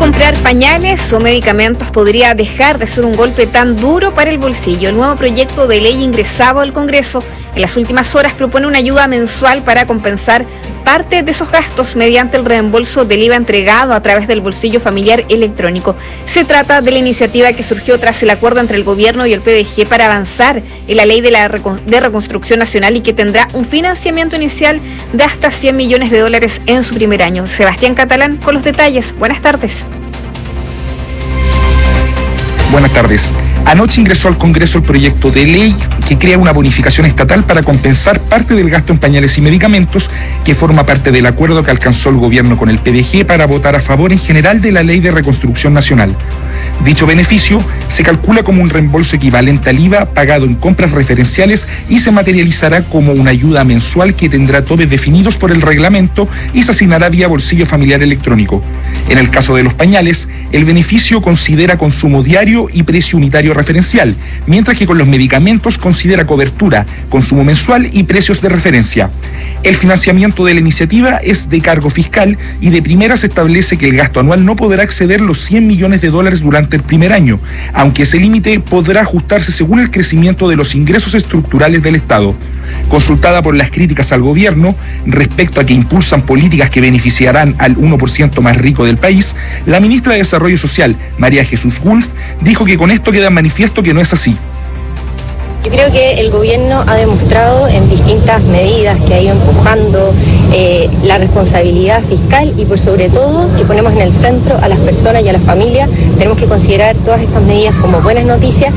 Comprar pañales o medicamentos podría dejar de ser un golpe tan duro para el bolsillo. El nuevo proyecto de ley ingresado al Congreso en las últimas horas propone una ayuda mensual para compensar parte de esos gastos mediante el reembolso del IVA entregado a través del bolsillo familiar electrónico. Se trata de la iniciativa que surgió tras el acuerdo entre el gobierno y el PDG para avanzar en la ley de reconstrucción nacional y que tendrá un financiamiento inicial de hasta $100 millones en su primer año. Sebastián Catalán con los detalles. Buenas tardes. Buenas tardes. Anoche ingresó al Congreso el proyecto de ley que crea una bonificación estatal para compensar parte del gasto en pañales y medicamentos que forma parte del acuerdo que alcanzó el gobierno con el PDG para votar a favor en general de la Ley de Reconstrucción Nacional. Dicho beneficio se calcula como un reembolso equivalente al IVA pagado en compras referenciales y se materializará como una ayuda mensual que tendrá topes definidos por el reglamento y se asignará vía bolsillo familiar electrónico. En el caso de los pañales, el beneficio considera consumo diario y precio unitario referencial, mientras que con los medicamentos considera cobertura, consumo mensual y precios de referencia. El financiamiento de la iniciativa es de cargo fiscal y de primera se establece que el gasto anual no podrá exceder los $100 millones durante el primer año, aunque ese límite podrá ajustarse según el crecimiento de los ingresos estructurales del Estado. Consultada por las críticas al gobierno respecto a que impulsan políticas que beneficiarán al 1% más rico del país, la ministra de Desarrollo Social, María Jesús Wulff, dijo que con esto queda manifiesto que no es así. Yo creo que el gobierno ha demostrado en distintas medidas que ha ido empujando la responsabilidad fiscal y por sobre todo que ponemos en el centro a las personas y a las familias. Tenemos que considerar todas estas medidas como buenas noticias.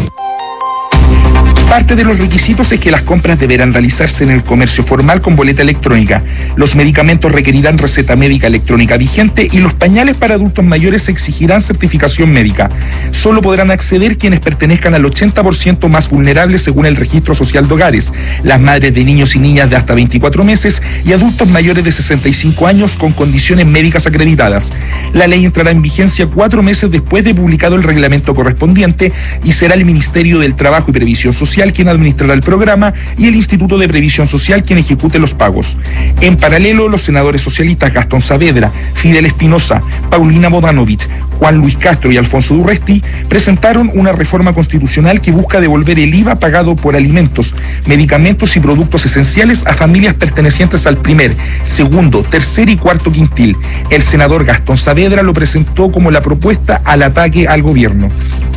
Parte de los requisitos es que las compras deberán realizarse en el comercio formal con boleta electrónica. Los medicamentos requerirán receta médica electrónica vigente y los pañales para adultos mayores exigirán certificación médica. Solo podrán acceder quienes pertenezcan al 80% más vulnerable según el Registro Social de Hogares, las madres de niños y niñas de hasta 24 meses y adultos mayores de 65 años con condiciones médicas acreditadas. La ley entrará en vigencia 4 meses después de publicado el reglamento correspondiente y será el Ministerio del Trabajo y Previsión Social quien administrará el programa y el Instituto de Previsión Social quien ejecute los pagos. En paralelo, los senadores socialistas Gastón Saavedra, Fidel Espinosa, Paulina Bodanovich, Juan Luis Castro y Alfonso Durresti presentaron una reforma constitucional que busca devolver el IVA pagado por alimentos, medicamentos y productos esenciales a familias pertenecientes al primer, segundo, tercer y cuarto quintil. El senador Gastón Saavedra lo presentó como la propuesta al ataque al gobierno.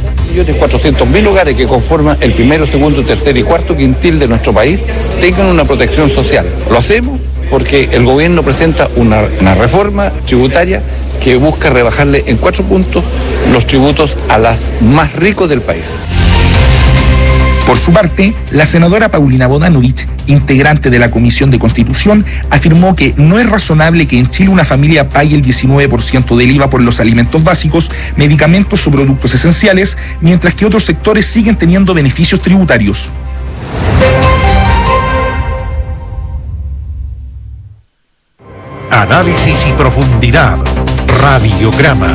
400.000 hogares que conforman el primero, segundo, tercer y cuarto quintil de nuestro país tengan una protección social. Lo hacemos porque el gobierno presenta una reforma tributaria que busca rebajarle en 4 puntos los tributos a los más ricos del país. Por su parte, la senadora Paulina Bodanovich, integrante de la Comisión de Constitución, afirmó que no es razonable que en Chile una familia pague el 19% del IVA por los alimentos básicos, medicamentos o productos esenciales, mientras que otros sectores siguen teniendo beneficios tributarios. Análisis y profundidad. Radiograma.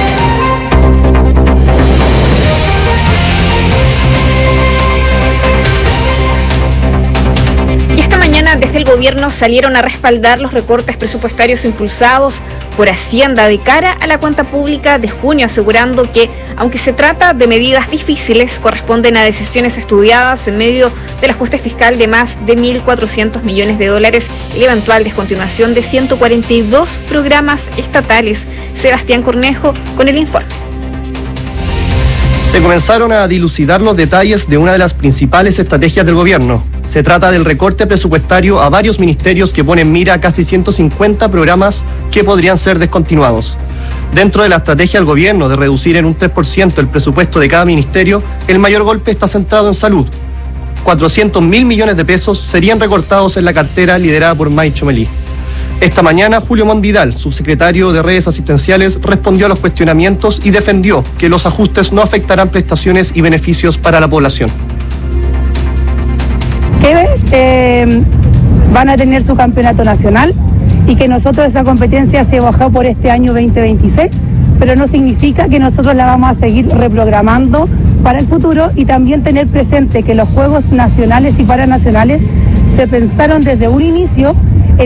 Desde el gobierno salieron a respaldar los recortes presupuestarios impulsados por Hacienda de cara a la cuenta pública de junio, asegurando que, aunque se trata de medidas difíciles, corresponden a decisiones estudiadas en medio del ajuste fiscal de más de $1.400 millones y la eventual descontinuación de 142 programas estatales. Sebastián Cornejo con el informe. Se comenzaron a dilucidar los detalles de una de las principales estrategias del gobierno. Se trata del recorte presupuestario a varios ministerios que pone en mira a casi 150 programas que podrían ser descontinuados. Dentro de la estrategia del gobierno de reducir en un 3% el presupuesto de cada ministerio, el mayor golpe está centrado en salud. 400.000 millones de pesos serían recortados en la cartera liderada por May Chomelí. Esta mañana, Julio Montt Vidal, subsecretario de Redes Asistenciales, respondió a los cuestionamientos y defendió que los ajustes no afectarán prestaciones y beneficios para la población. Que van a tener su campeonato nacional y que nosotros esa competencia se bajó por este año 2026, pero no significa que nosotros la vamos a seguir reprogramando para el futuro y también tener presente que los Juegos Nacionales y Paranacionales se pensaron desde un inicio